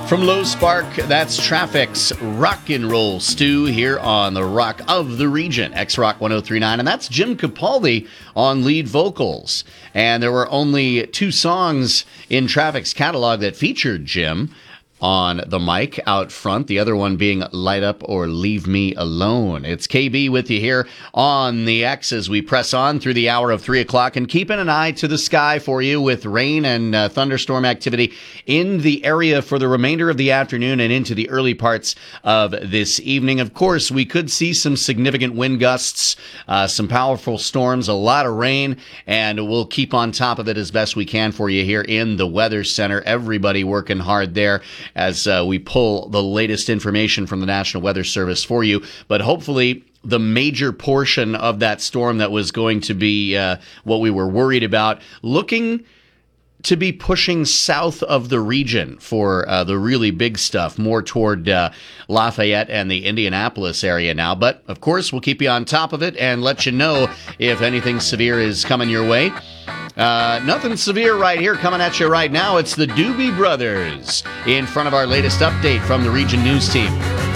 From Low Spark, that's Traffic's Rock and Roll Stew here on the Rock of the Region, X-Rock 1039, and that's Jim Capaldi on lead vocals. And there were only two songs in Traffic's catalog that featured Jim on the mic out front, the other one being Light Up or Leave Me Alone. It's KB with you here on the X as we press on through the hour of 3 o'clock and keeping an eye to the sky for you with rain and thunderstorm activity in the area for the remainder of the afternoon and into the early parts of this evening. Of course, we could see some significant wind gusts, some powerful storms, a lot of rain, and we'll keep on top of it as best we can for you here in the Weather Center. Everybody working hard there as we pull the latest information from the National Weather Service for you. But hopefully the major portion of that storm that was going to be what we were worried about, looking to be pushing south of the region for the really big stuff, more toward Lafayette and the Indianapolis area now. But, of course, we'll keep you on top of it and let you know if anything severe is coming your way. Nothing severe right here coming at you right now. It's the Doobie Brothers in front of our latest update from the Region News Team.